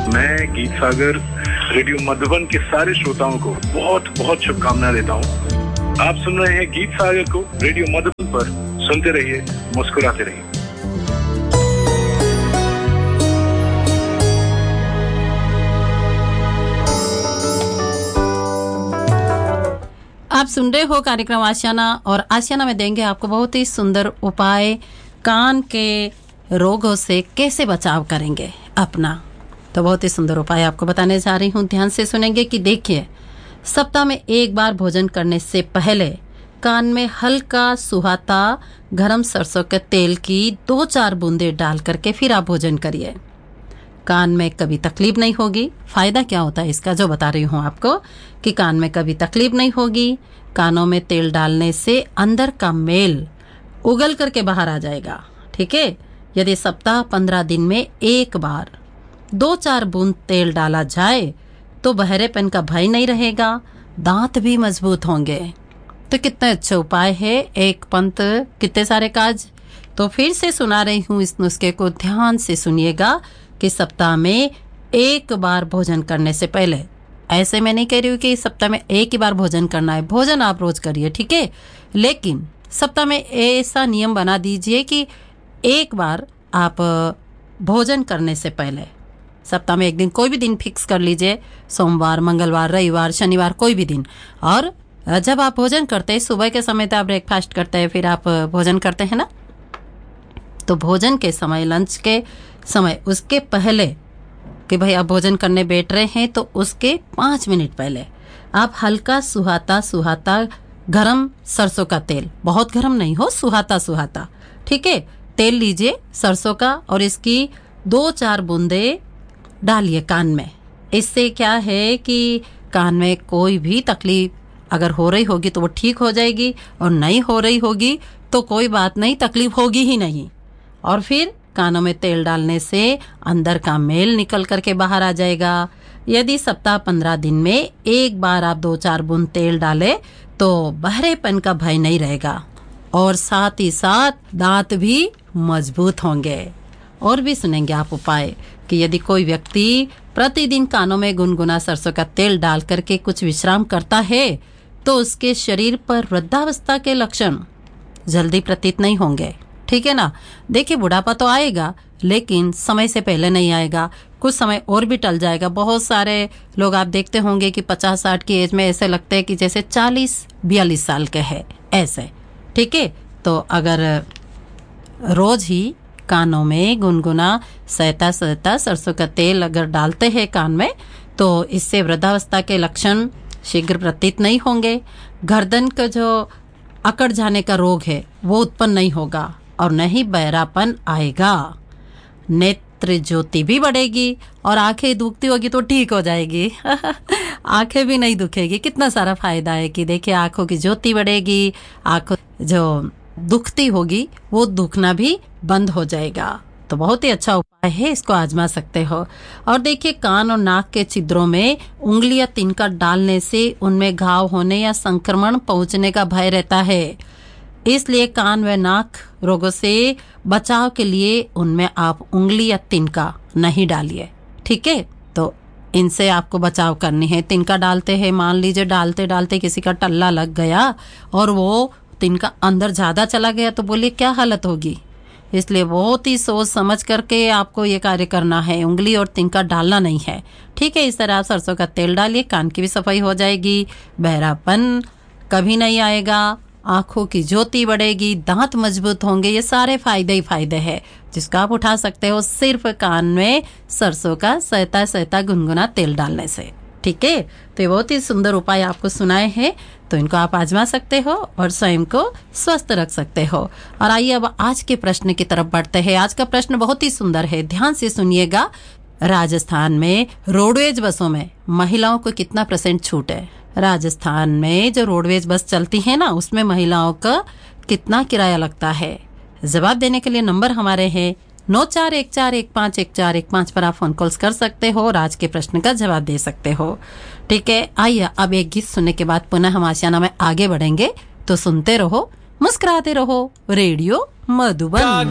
मैं गीत सागर रेडियो मधुबन के सारे श्रोताओं को बहुत बहुत शुभकामनाएं देता हूँ। आप सुन रहे हैं गीत सागर को रेडियो मधुबन पर। सुनते रहिए, मुस्कुराते रहिए। आप सुन रहे हो कार्यक्रम आशियाना, और आशियाना में देंगे आपको बहुत ही सुंदर उपाय, कान के रोगों से कैसे बचाव करेंगे अपना। तो बहुत ही सुंदर उपाय आपको बताने जा रही हूँ, ध्यान से सुनेंगे। कि देखिए, सप्ताह में एक बार भोजन करने से पहले कान में हल्का सुहाता गरम सरसों के तेल की 2-4 बूंदे डाल करके फिर आप भोजन करिए। कान में कभी तकलीफ नहीं होगी। फायदा क्या होता है इसका, जो बता रही हूँ आपको, कि कान में कभी तकलीफ नहीं होगी। कानों में तेल डालने से अंदर का मेल उगल करके बाहर आ जाएगा। ठीक है, यदि सप्ताह 15 दिन में एक बार 2-4 बूंद तेल डाला जाए तो बहरेपन का भय नहीं रहेगा, दांत भी मजबूत होंगे। तो कितने अच्छे उपाय है, एक पंथ कितने सारे काज। तो फिर से सुना रही हूँ इस नुस्खे को, ध्यान से सुनिएगा। कि सप्ताह में एक बार भोजन करने से पहले, ऐसे मैं नहीं कह रही हूँ कि सप्ताह में एक ही बार भोजन करना है, भोजन आप रोज करिए, ठीक है, लेकिन सप्ताह में ऐसा नियम बना दीजिए कि एक बार आप भोजन करने से पहले, सप्ताह में एक दिन, कोई भी दिन फिक्स कर लीजिए, सोमवार, मंगलवार, रविवार, शनिवार, कोई भी दिन। और जब आप भोजन करते हैं, सुबह के समय तो आप ब्रेकफास्ट करते हैं, फिर आप भोजन करते हैं ना, तो भोजन के समय, लंच के समय, उसके पहले कि भाई आप भोजन करने बैठ रहे हैं, तो उसके 5 मिनट पहले आप हल्का सुहाता गरम सरसों का तेल, बहुत गरम नहीं हो, सुहाता, ठीक है, तेल लीजिए सरसों का, और इसकी 2-4 बूंदे डालिए कान में। इससे क्या है कि कान में कोई भी तकलीफ अगर हो रही होगी तो वो ठीक हो जाएगी, और नहीं हो रही होगी तो कोई बात नहीं, तकलीफ होगी ही नहीं। और फिर कानों में तेल डालने से अंदर का मेल निकल करके बाहर आ जाएगा। यदि सप्ताह 15 दिन में एक बार आप 2-4 बूंद तेल डालें तो बहरेपन का भय नहीं रहेगा, और साथ ही साथ दांत भी मजबूत होंगे। और भी सुनेंगे आप उपाय कि यदि कोई व्यक्ति प्रतिदिन कानों में गुनगुना सरसों का तेल डाल करके कुछ विश्राम करता है तो उसके शरीर पर वृद्धावस्था के लक्षण जल्दी प्रतीत नहीं होंगे। ठीक है ना। देखिए, बुढ़ापा तो आएगा लेकिन समय से पहले नहीं आएगा, कुछ समय और भी टल जाएगा। बहुत सारे लोग आप देखते होंगे कि 50-60 की एज में ऐसे लगते हैं कि जैसे 40-42 साल के हैं, ऐसे। ठीक है, तो अगर रोज ही कानों में गुनगुना सहता सरसों का तेल अगर डालते हैं कान में, तो इससे वृद्धावस्था के लक्षण शीघ्र प्रतीत नहीं होंगे। गर्दन का जो अकड़ जाने का रोग है वो उत्पन्न नहीं होगा, और न ही बहरापन आएगा। नेत्र ज्योति भी बढ़ेगी, और आंखें दुखती होगी तो ठीक हो जाएगी आंखें भी नहीं दुखेगी। कितना सारा फायदा है कि देखिए, आंखों की ज्योति बढ़ेगी, आंखों जो दुखती होगी वो दुखना भी बंद हो जाएगा। तो बहुत ही अच्छा उपाय है, इसको आजमा सकते हो। और देखिए, कान और नाक के छिद्रों में उंगली या तिनका डालने से उनमें घाव होने या संक्रमण पहुंचने का भय रहता है। इसलिए कान व नाक रोगों से बचाव के लिए उनमें आप उंगली या तिनका नहीं डालिए। ठीक है, तो इनसे आपको बचाव करनी है। तिनका डालते हैं, मान लीजिए डालते डालते किसी का टल्ला लग गया और वो तिनका अंदर ज्यादा चला गया, तो बोलिए क्या हालत होगी। इसलिए बहुत ही सोच समझ करके आपको ये कार्य करना है, उंगली और तिनका डालना नहीं है। ठीक है, इस तरह आप सरसों का तेल डालिए, कान की भी सफाई हो जाएगी, बहरापन कभी नहीं आएगा, आंखों की ज्योति बढ़ेगी, दांत मजबूत होंगे। ये सारे फायदे ही फायदे हैं जिसका आप उठा सकते हो सिर्फ कान में सरसों का सहता गुनगुना तेल डालने से। ठीक है, तो ये बहुत ही सुंदर उपाय आपको सुनाए हैं, तो इनको आप आजमा सकते हो और स्वयं को स्वस्थ रख सकते हो। और आइए अब आज के प्रश्न की तरफ बढ़ते हैं। आज का प्रश्न बहुत ही सुंदर है, ध्यान से सुनिएगा। राजस्थान में रोडवेज बसों में महिलाओं को कितना % छूट है? राजस्थान में जो रोडवेज बस चलती है ना, उसमें महिलाओं का कितना किराया लगता है? जवाब देने के लिए नंबर हमारे हैं 9414151415 पर आप फोन कॉल्स कर सकते हो और आज के प्रश्न का जवाब दे सकते हो। ठीक है, आइए अब एक गीत सुनने के बाद पुनः हम आशियाना में आगे बढ़ेंगे। तो सुनते रहो, मुस्कुराते रहो, रेडियो मधुबन।